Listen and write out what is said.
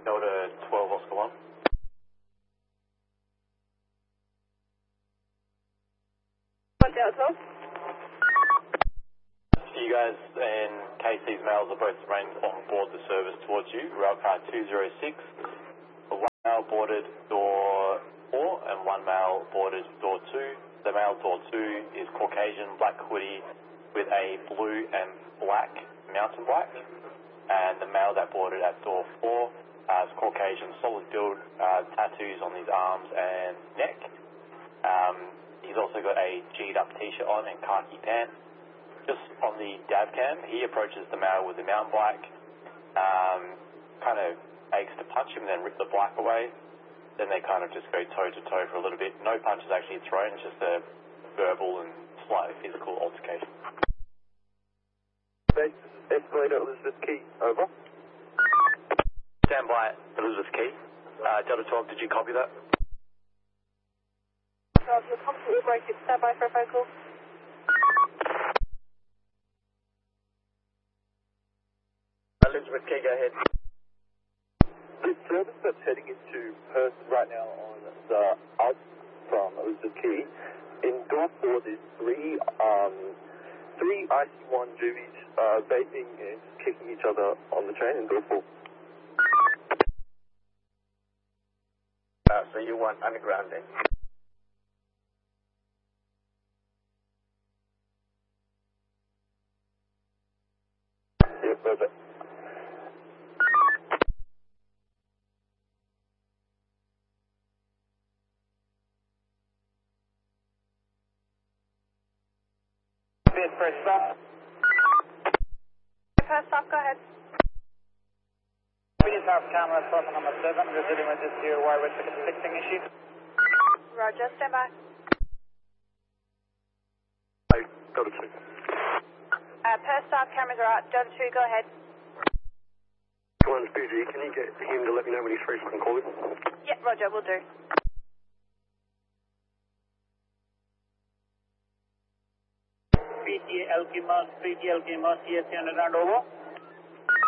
Delta 12 Oscar 1. Delta 12. You guys and KC's males are both arranged on board the service towards you. Railcar 206. One male boarded door 4 and one male boarded door 2. The male door 2 is Caucasian, black hoodie with a blue and black mountain bike. And the male that boarded at door 4 is Caucasian, solid build, tattoos on his arms and neck. He's also got a G'd up t-shirt on and khaki pants. Just on the dav cam, he approaches the male with the mountain bike, kind of aches to punch him, then rip the bike away. Then they kind of just go toe to toe for a little bit. No punches actually thrown, it's just a verbal and slightly physical altercation. Escalator Elizabeth Key, over. Stand by Elizabeth Key. Delta 12, did you copy that? You're comfortable with break it. Stand by for a phone call. Elizabeth Key, go ahead. The service that's heading into Perth right now on the out from Elizabeth Key, in door 4 there's three IC1 Juvies vaping and kicking each other on the train in door 4. So you want underground then? Yeah, perfect. First stop. First stop, go ahead. We just have camera spot number 7. We're dealing with this here wire with the fixing issue. Roger, stand by. Delta 2. First stop, cameras are out. Delta 2, go ahead. One's busy. Can you get him to let me know when he's free so I can call him? Yeah, Roger, we'll do. PTA LK Mas, CSC underground over.